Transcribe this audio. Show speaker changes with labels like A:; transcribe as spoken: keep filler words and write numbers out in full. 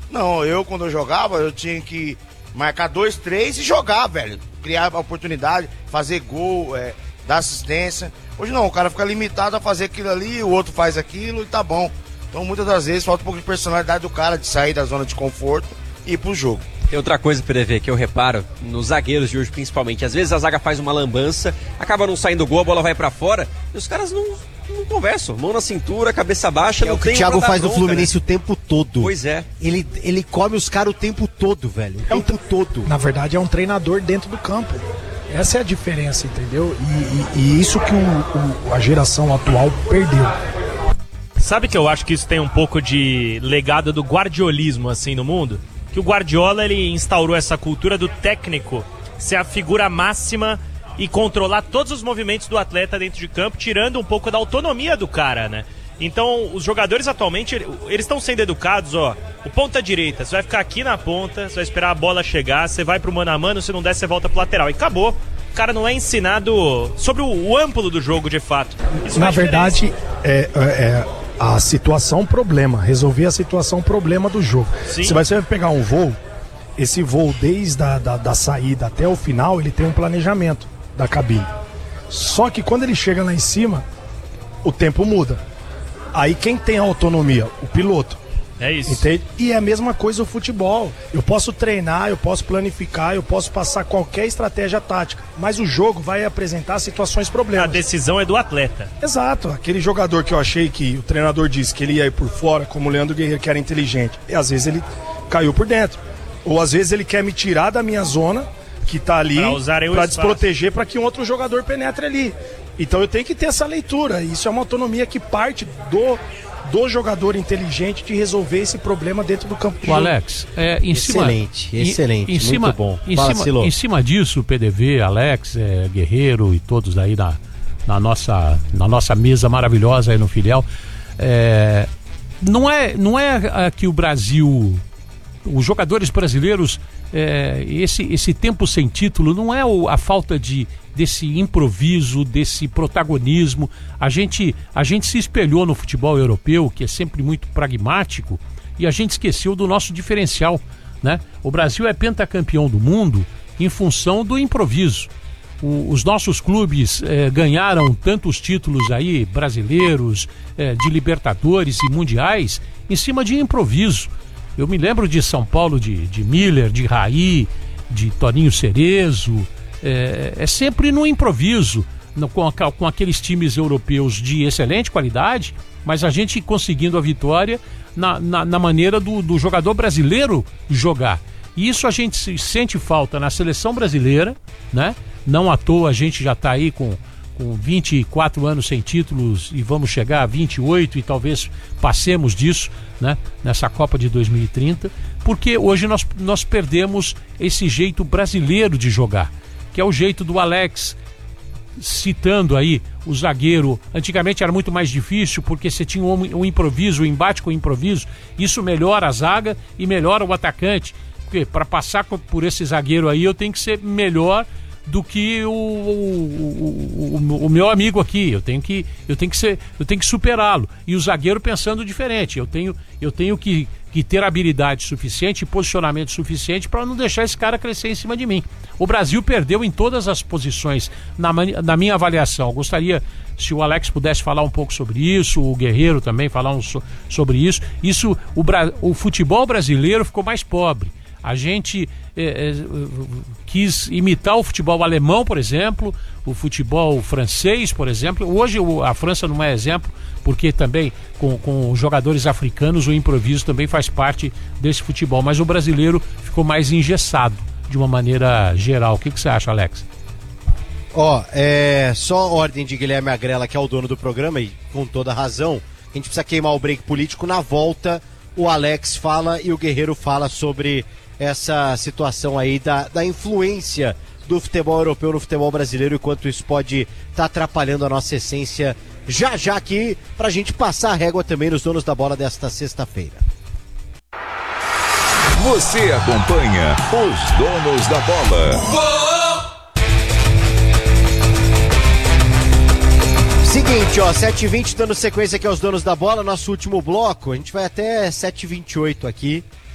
A: Não, eu quando eu jogava, eu tinha que marcar dois, três e jogar, velho. Criar oportunidade, fazer gol, é, dar assistência. Hoje não, o cara fica limitado a fazer aquilo ali, o outro faz aquilo e tá bom. Então muitas das vezes falta um pouco de personalidade do cara de sair da zona de conforto e ir pro jogo.
B: Tem outra coisa, P D V, que eu reparo nos zagueiros de hoje principalmente. Às vezes a zaga faz uma lambança, acaba não saindo gol, a bola vai pra fora e os caras não, não conversam. Mão na cintura, cabeça baixa,
C: é
B: não
C: o que
B: tem
C: o Thiago faz
B: bronca,
C: no Fluminense,
B: né?
C: O tempo todo.
B: Pois é.
C: Ele, ele come os caras o tempo todo, velho. O
D: É um
C: tempo todo.
D: Na verdade é um treinador dentro do campo. Essa é a diferença, entendeu? E, e, e isso que o, o, a geração atual perdeu.
E: Sabe que eu acho que isso tem um pouco de legado do guardiolismo assim no mundo? Que o Guardiola, ele instaurou essa cultura do técnico ser a figura máxima e controlar todos os movimentos do atleta dentro de campo, tirando um pouco da autonomia do cara, né? Então, os jogadores atualmente, eles estão sendo educados, ó, o ponta direita, você vai ficar aqui na ponta, você vai esperar a bola chegar, você vai pro mano a mano, se não der, você volta pro lateral, e acabou. O cara não é ensinado sobre o, o amplo do jogo, de fato. Isso
D: Na
E: faz
D: verdade, é, é, é a situação problema, resolver a situação problema do jogo.
E: Sim.
D: Se você vai pegar um voo, esse voo desde a da, da saída até o final, ele tem um planejamento da cabine. Só que quando ele chega lá em cima, o tempo muda. Aí quem tem a autonomia? O piloto.
E: É isso.
D: Entende? E é a mesma coisa o futebol. Eu posso treinar, eu posso planificar, eu posso passar qualquer estratégia tática, mas o jogo vai apresentar situações
E: A
D: problemas.
E: decisão é do atleta.
D: Exato, aquele jogador que eu achei que o treinador disse que ele ia ir por fora, como o Leandro Guerreiro, que era inteligente, e às vezes ele caiu por dentro. Ou às vezes ele quer me tirar da minha zona, que tá ali,
E: Pra usarem o
D: pra
E: espaço.
D: desproteger, para que um outro jogador penetre ali. Então eu tenho que ter essa leitura. Isso é uma autonomia que parte do, do jogador inteligente de resolver esse problema dentro do campo de
F: O
D: jogo.
F: Alex, é, em cima,
C: Excelente,
F: em-
C: excelente,
F: em cima,
C: muito bom.
F: Em
C: Fala,
F: cima,
C: Silo.
F: em cima disso, P D V, Alex, é, Guerreiro e todos aí na, na, nossa, na nossa mesa maravilhosa aí no Filial, é, não é, não é que o Brasil, os jogadores brasileiros, é, esse, esse tempo sem título não é o, a falta de desse improviso, desse protagonismo. A gente, a gente se espelhou no futebol europeu, que é sempre muito pragmático, e a gente esqueceu do nosso diferencial, né? O Brasil é pentacampeão do mundo em função do improviso. O, os nossos clubes eh, ganharam tantos títulos aí, brasileiros, eh, de Libertadores e mundiais, em cima de improviso. Eu me lembro de São Paulo, de, de Miller, de Raí, de Toninho Cerezo. É, é sempre no improviso, no, com, a, com aqueles times europeus de excelente qualidade, mas a gente conseguindo a vitória na, na, na maneira do, do jogador brasileiro jogar. E isso a gente se, sente falta na seleção brasileira, né? Não à toa a gente já está aí com, com vinte e quatro anos sem títulos e vamos chegar a vinte e oito e talvez passemos disso, né? Nessa Copa de dois mil e trinta, porque hoje nós, nós perdemos esse jeito brasileiro de jogar, que é o jeito do Alex, citando aí o zagueiro. Antigamente era muito mais difícil porque você tinha um, um improviso, um embate com o improviso. Isso melhora a zaga e melhora o atacante, porque para passar por esse zagueiro aí eu tenho que ser melhor do que o, o, o, o meu amigo aqui. Eu tenho que, eu tenho que ser, eu tenho que superá-lo. E o zagueiro pensando diferente. Eu tenho, eu tenho que, que ter habilidade suficiente e posicionamento suficiente para não deixar esse cara crescer em cima de mim. O Brasil perdeu em todas as posições, na, na minha avaliação. Eu gostaria, se o Alex pudesse falar um pouco sobre isso, o Guerreiro também falar um, so, sobre isso. Isso, o, o futebol brasileiro ficou mais pobre. A gente é, é, quis imitar o futebol alemão, por exemplo, o futebol francês, por exemplo. Hoje o, a França não é exemplo, porque também com, com jogadores africanos o improviso também faz parte desse futebol. Mas o brasileiro ficou mais engessado de uma maneira geral. O que, que você acha, Alex?
C: Ó, é só ordem de Guilherme Agrela, que é o dono do programa, e com toda razão, a gente precisa queimar o break político. Na volta, o Alex fala e o Guerreiro fala sobre essa situação aí da, da influência do futebol europeu no futebol brasileiro e quanto isso pode estar tá atrapalhando a nossa essência, já já aqui, pra gente passar a régua também nos donos da bola desta sexta-feira.
G: Você acompanha os donos da bola.
C: Seguinte, ó, sete e vinte, dando sequência aqui aos donos da bola, nosso último bloco. A gente vai até sete e vinte e oito aqui.